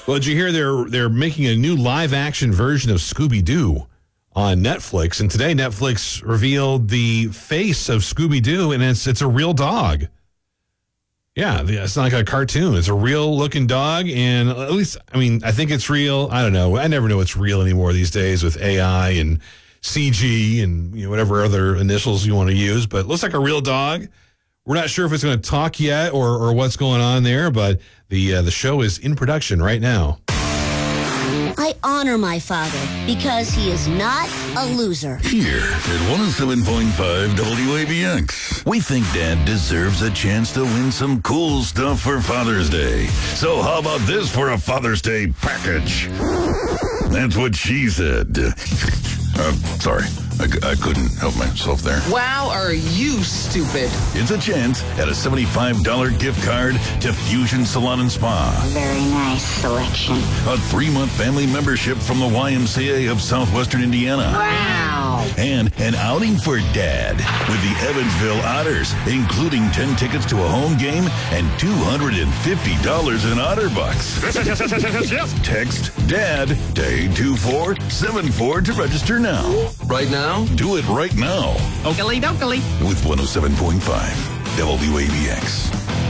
Well, did you hear they're making a new live-action version of Scooby-Doo on Netflix? And today Netflix revealed the face of Scooby-Doo, and it's a real dog. Yeah, it's not like a cartoon. It's a real-looking dog, and at least, I mean, I think it's real. I don't know. I never know what's real anymore these days with AI and CG and whatever other initials you want to use, but it looks like a real dog. We're not sure if it's going to talk yet or what's going on there, but the show is in production right now. I honor my father because he is not a loser. Here at 107.5 WABX, we think Dad deserves a chance to win some cool stuff for Father's Day. So how about this for a Father's Day package? That's what she said. Sorry. I couldn't help myself there. Wow, are you stupid? It's a chance at a $75 gift card to Fusion Salon and Spa. Very nice selection. A 3-month family membership from the YMCA of Southwestern Indiana. Wow. And an outing for Dad with the Evansville Otters, including 10 tickets to a home game and $250 in Otter Bucks. Yes. Text DAD to 82474 to register now. Right now? Do it right now Okey dokey. with 107.5 WABX.